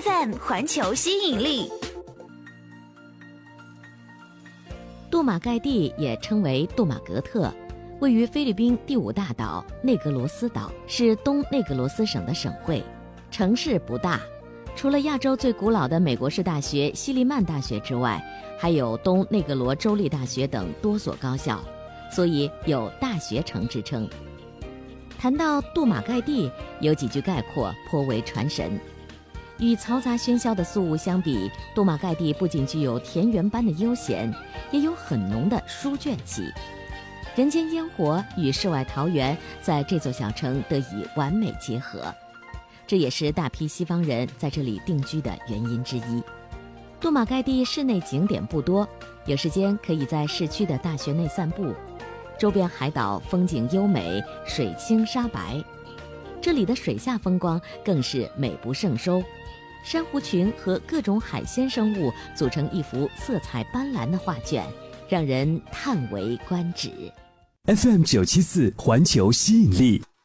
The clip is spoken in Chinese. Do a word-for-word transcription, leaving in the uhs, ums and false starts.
F M 环球吸引力。 杜马盖蒂也称为杜马格特，位于菲律宾第五大岛内格罗斯岛，是东内格罗斯省的省会，城市不大。除了亚洲最古老的美国式大学西利曼大学之外，还有东内格罗州立大学等多所高校，所以有大学城之称。谈到杜马盖蒂，有几句概括颇为传神。与嘈杂喧嚣的宿务相比，杜马盖蒂不仅具有田园般的悠闲，也有很浓的书卷气。人间烟火与世外桃源在这座小城得以完美结合，这也是大批西方人在这里定居的原因之一。杜马盖蒂室内景点不多，有时间可以在市区的大学内散步，周边海岛风景优美，水清沙白，这里的水下风光更是美不胜收。珊瑚群和各种海鲜生物组成一幅色彩斑斓的画卷，让人叹为观止。 F M 九七四环球吸引力。